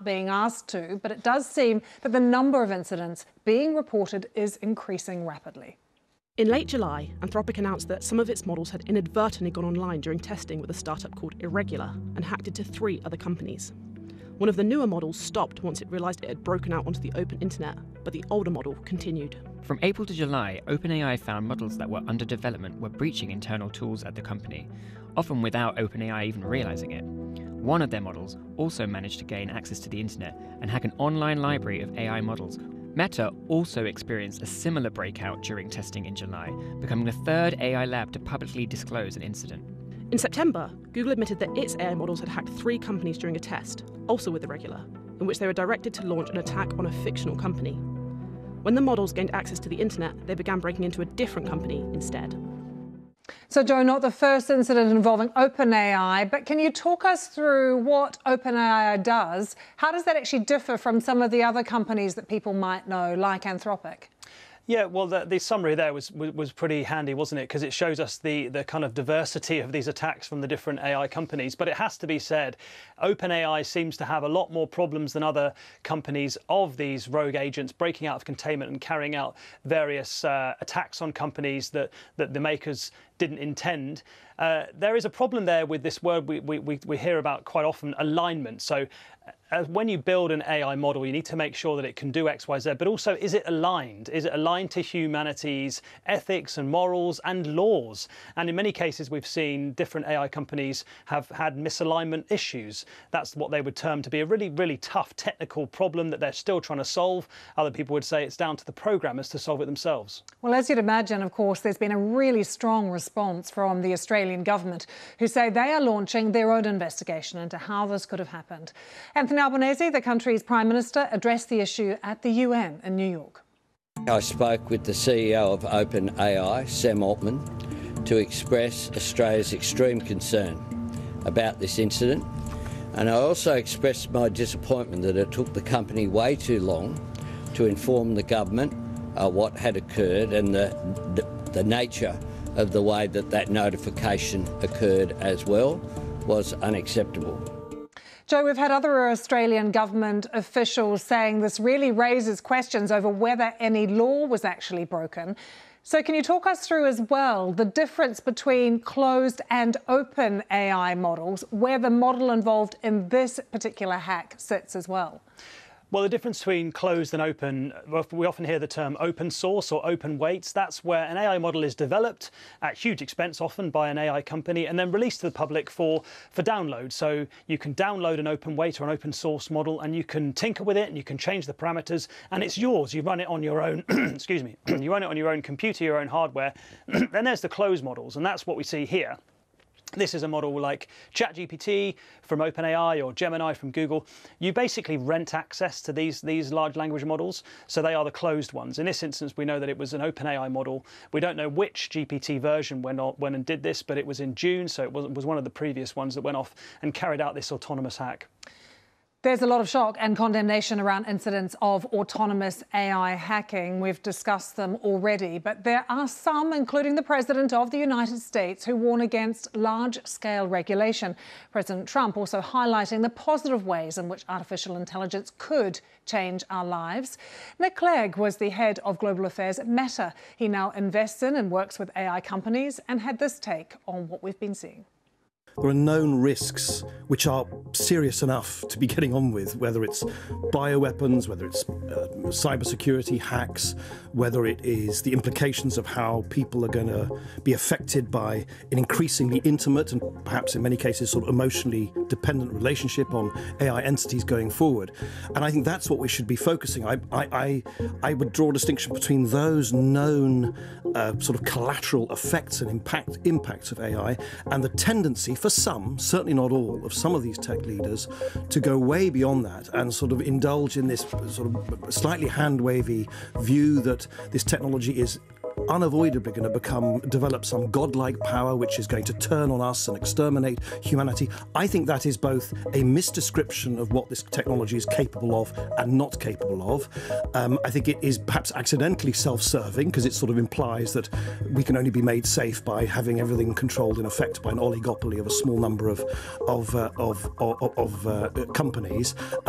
being asked to, but it does seem that the number of incidents being reported is increasing rapidly. In late July, Anthropic announced that some of its models had inadvertently gone online during testing with a startup called Irregular and hacked into 3 other companies. One of the newer models stopped once it realised it had broken out onto the open internet, but the older model continued. From April to July, OpenAI found models that were under development were breaching internal tools at the company, often without OpenAI even realising it. One of their models also managed to gain access to the internet and hack an online library of AI models. Meta also experienced a similar breakout during testing in July, becoming the 3rd AI lab to publicly disclose an incident. In September, Google admitted that its AI models had hacked 3 companies during a test, also with Irregular, in which they were directed to launch an attack on a fictional company. When the models gained access to the internet, they began breaking into a different company instead. So, Joe, not the first incident involving OpenAI, but can you talk us through what OpenAI does? How does that actually differ from some of the other companies that people might know, like Anthropic? Yeah, well, the summary there was pretty handy, wasn't it? Because it shows us the kind of diversity of these attacks from the different AI companies. But it has to be said, OpenAI seems to have a lot more problems than other companies of these rogue agents breaking out of containment and carrying out various attacks on companies that the makers didn't intend. There is a problem there with this word we hear about quite often, alignment. So when you build an AI model, you need to make sure that it can do X, Y, Z, but also, is it aligned? Is it aligned to humanity's ethics and morals and laws? And in many cases, we've seen different AI companies have had misalignment issues. That's what they would term to be a really, really tough technical problem that they're still trying to solve. Other people would say it's down to the programmers to solve it themselves. Well, as you'd imagine, of course, there's been a really strong response from the Australian government, who say they are launching their own investigation into how this could have happened. Anthony Albanese, the country's Prime Minister, addressed the issue at the UN in New York. I spoke with the CEO of OpenAI, Sam Altman, to express Australia's extreme concern about this incident. And I also expressed my disappointment that it took the company way too long to inform the government what had occurred, and the nature of the way that notification occurred as well was unacceptable. Joe, we've had other Australian government officials saying this really raises questions over whether any law was actually broken. So can you talk us through as well the difference between closed and open AI models, where the model involved in this particular hack sits as well? Well, the difference between closed and open, we often hear the term open source or open weights. That's where an AI model is developed at huge expense, often by an AI company, and then released to the public for download. So you can download an open weight or an open source model, and you can tinker with it and you can change the parameters, and it's yours. You run it on your own, excuse me, you run it on your own computer, your own hardware. Then there's the closed models, and that's what we see here. This is a model like ChatGPT from OpenAI or Gemini from Google. You basically rent access to these large language models, so they are the closed ones. In this instance, we know that it was an OpenAI model. We don't know which GPT version went and did this, but it was in June, so it was one of the previous ones that went off and carried out this autonomous hack. There's a lot of shock and condemnation around incidents of autonomous AI hacking. We've discussed them already, but there are some, including the President of the United States, who warn against large-scale regulation. President Trump also highlighting the positive ways in which artificial intelligence could change our lives. Nick Clegg was the head of global affairs at Meta. He now invests in and works with AI companies and had this take on what we've been seeing. There are known risks which are serious enough to be getting on with, whether it's bioweapons, whether it's cybersecurity hacks, whether it is the implications of how people are going to be affected by an increasingly intimate and perhaps in many cases sort of emotionally dependent relationship on AI entities going forward. And I think that's what we should be focusing. I would draw a distinction between those known sort of collateral effects and impacts of AI and the tendency for some, certainly not all, of some of these tech leaders to go way beyond that and sort of indulge in this sort of slightly hand-wavy view that this technology is unavoidably going to develop some godlike power which is going to turn on us and exterminate humanity. I think that is both a misdescription of what this technology is capable of and not capable of. I think it is perhaps accidentally self-serving because it sort of implies that we can only be made safe by having everything controlled in effect by an oligopoly of a small number of companies.